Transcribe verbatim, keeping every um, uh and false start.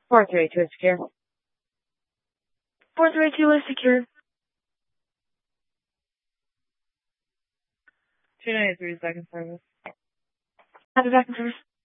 four three two is secure. four three two is secure. two ninety-three is back in service. Have it back in service.